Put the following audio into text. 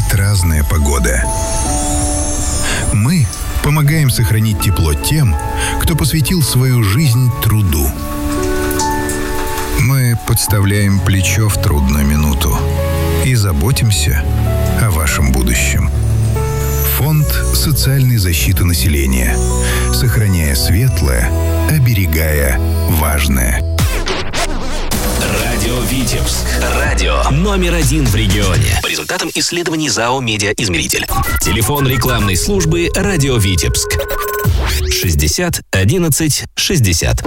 Бывает разная погода. Мы помогаем сохранить тепло тем, кто посвятил свою жизнь труду. Мы подставляем плечо в трудную минуту и заботимся о вашем будущем. Фонд социальной защиты населения. Сохраняя светлое, оберегая важное. Радио Витебск. Радио номер 1 в регионе. По результатам исследований ЗАО «Медиаизмеритель». Телефон рекламной службы «Радио Витебск». 60 11 60.